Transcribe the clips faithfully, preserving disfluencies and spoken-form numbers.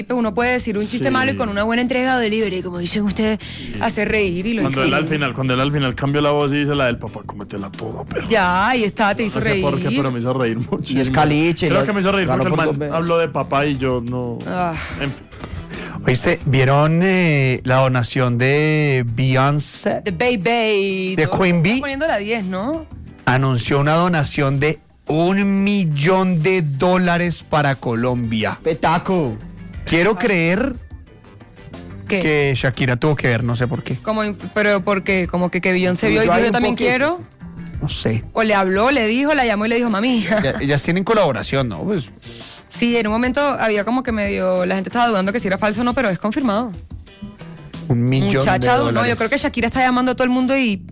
Uno puede decir un chiste Sí. malo y con una buena entrega de delivery, como dicen ustedes, sí. hacer reír y lo Cuando él entienden. al final, cuando él al final cambió la voz y dice la del papá, cómetela toda, pero. Ya, ahí está, te hizo no sé reír. por qué, pero me hizo reír mucho. Y es caliche. Creo que me hizo reír porque el por man habló de papá y yo no. Ah. En fin. ¿Oíste? ¿Vieron eh, la donación de Beyoncé? The Baby. De Queen Bee. Poniendo la diez, ¿no? Anunció una donación de un millón de dólares para Colombia. Petaco. Quiero creer ¿Qué? que Shakira tuvo que ver, no sé por qué. Como, pero porque como que, que Beyoncé vio y dijo, yo también quiero. No sé. O le habló, le dijo, la llamó y le dijo, mami. Ya, ellas tienen colaboración, ¿no? Pues. Sí, en un momento había como que medio, la gente estaba dudando que si era falso o no, pero es confirmado. Un millón Muchacha, de dólares. no, yo creo que Shakira está llamando a todo el mundo y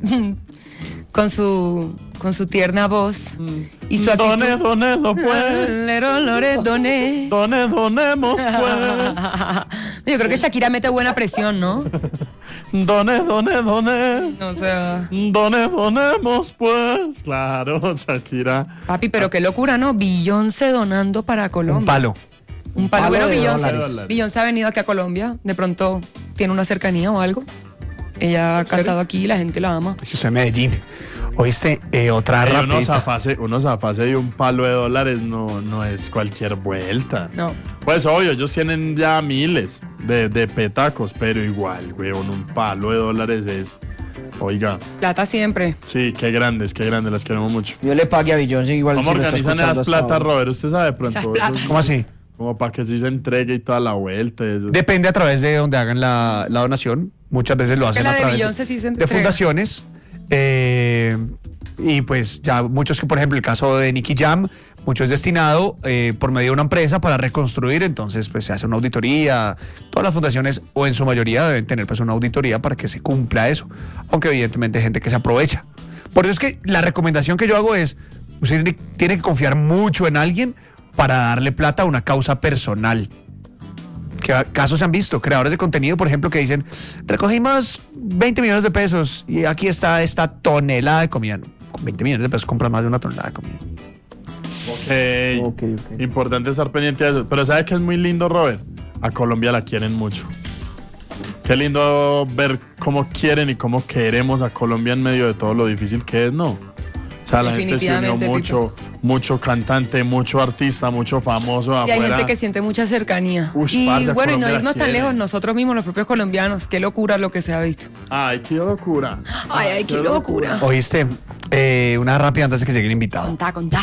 con su con su tierna voz y su actitud. Doné, doné, pues. Lero, lore, doné. Doné, donemos, pues. Yo creo que Shakira mete buena presión, ¿no? Doné, doné, doné. O sea, Doné, donemos, pues. Claro, Shakira. papi, pero qué locura, ¿no? Beyoncé donando para Colombia. Un palo. Un palo. palo Bueno, de Beyoncé, dólares. Beyoncé ha venido aquí a Colombia. De pronto tiene una cercanía o algo. Ella ha cantado aquí y la gente la ama. Eso es en Medellín. ¿Oíste? Eh, otra Hey, uno rapidita. zafase, uno zafase de un palo de dólares no, no es cualquier vuelta. No. Pues obvio, ellos tienen ya miles de, de petacos, pero igual, weón, un palo de dólares es. Oiga, Plata siempre. sí, qué grandes, qué grandes, las queremos mucho. Yo le pagué a Beyoncé igual. ¿Cómo si lo está organizan escuchando esas hasta platas, ahora. Robert? ¿Usted sabe de pronto? Esas Eso platas. es ¿Cómo así? Como para que sí se entregue y toda la vuelta. Eso. Depende a través de donde hagan la, la donación. Muchas veces lo hacen la a de través Beyoncé sí se de entrega. fundaciones. Eh, y pues ya muchos que, por ejemplo, el caso de Nicky Jam, mucho es destinado eh, por medio de una empresa para reconstruir, entonces pues se hace una auditoría. Todas las fundaciones, o en su mayoría, deben tener pues una auditoría para que se cumpla eso. Aunque evidentemente hay gente que se aprovecha. Por eso es que la recomendación que yo hago es, usted tiene- tiene que confiar mucho en alguien para darle plata a una causa personal. Que casos se han visto, creadores de contenido, por ejemplo, que dicen, recogimos veinte millones de pesos y aquí está esta tonelada de comida. No, con veinte millones de pesos compras más de una tonelada de comida. Ok. Ok, ok. Importante estar pendiente de eso. Pero ¿sabe qué es muy lindo, Robert? A Colombia la quieren mucho. Qué lindo ver cómo quieren y cómo queremos a Colombia en medio de todo lo difícil que es, ¿no? O sea, la gente se unió Definitivamente, mucho, mucho cantante, mucho artista, mucho famoso Sí, hay afuera. gente que siente mucha cercanía. Ush, y parce, a bueno, y no Colombia irnos tan quiere. lejos, nosotros mismos, los propios colombianos, qué locura lo que se ha visto. Ay, qué locura. Ay, ay, qué locura. ¿Oíste? Eh, una rápida antes de que llegue el invitado. Contá, contá.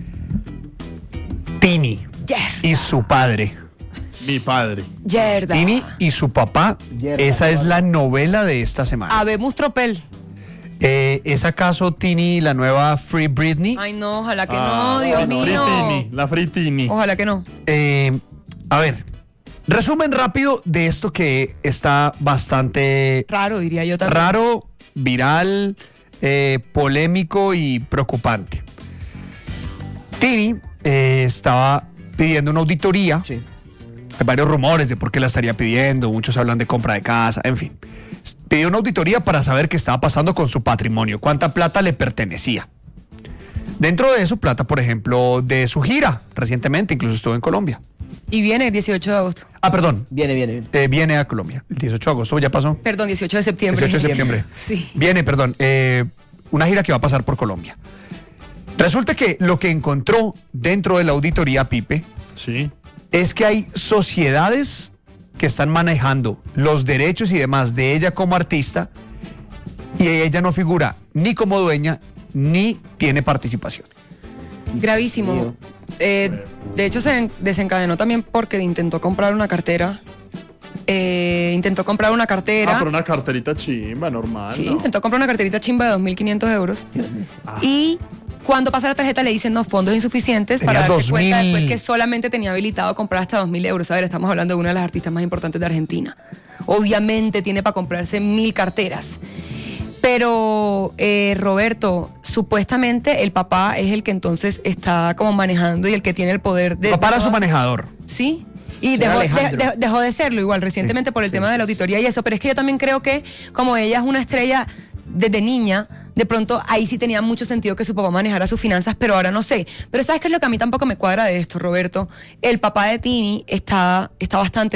Tini Yerda. y su padre. Mi padre. Yerda. Tini y su papá. Yerda. Esa es la novela de esta semana. Habemos tropel. Eh, ¿Es acaso Tini la nueva Free Britney? Ay, no, ojalá que Ah, no, Dios la mío. Fritini, la Fritini. Ojalá que no. Eh, a ver, resumen rápido de esto que está bastante Raro, diría yo también. raro, viral, eh, polémico y preocupante. Tini eh, estaba pidiendo una auditoría. Sí. Hay varios rumores de por qué la estaría pidiendo, muchos hablan de compra de casa, en fin. Pidió una auditoría para saber qué estaba pasando con su patrimonio, cuánta plata le pertenecía. Dentro de eso, plata, por ejemplo, de su gira, recientemente, incluso estuvo en Colombia. Y viene el dieciocho de agosto. Ah, perdón, Viene, viene, viene. eh, viene a Colombia, el dieciocho de agosto, ya pasó. Perdón, dieciocho de septiembre. dieciocho de septiembre. Sí. Viene, perdón, eh, una gira que va a pasar por Colombia. Resulta que lo que encontró dentro de la auditoría, Pipe, Sí. es que hay sociedades que están manejando los derechos y demás de ella como artista y ella no figura ni como dueña ni tiene participación. Gravísimo. Mío. Eh, de hecho, se desencadenó también porque intentó comprar una cartera. Eh, intentó comprar una cartera. Ah, pero una carterita chimba, normal. Sí, ¿no? intentó comprar una carterita chimba de dos mil quinientos euros. Y cuando pasa la tarjeta le dicen, no, fondos insuficientes, Tenía para darse dos mil. cuenta después que solamente tenía habilitado comprar hasta dos mil euros. A ver, estamos hablando de una de las artistas más importantes de Argentina. Obviamente tiene para comprarse mil carteras. Pero, eh, Roberto, supuestamente el papá es el que entonces está como manejando y el que tiene el poder de... Papá de era su todas- manejador. Sí. Y Será dejó de, Alejandro. de- dejó de serlo igual recientemente por el tema de la auditoría y eso. Pero es que yo también creo que como ella es una estrella desde niña, de pronto ahí sí tenía mucho sentido que su papá manejara sus finanzas, pero ahora no sé. Pero ¿sabes qué es lo que a mí tampoco me cuadra de esto, Roberto? El papá de Tini está, está bastante